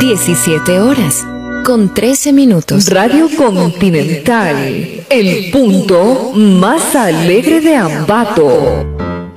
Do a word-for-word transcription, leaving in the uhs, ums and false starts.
diecisiete horas, con trece minutos. Radio Continental, el punto más alegre de Ambato.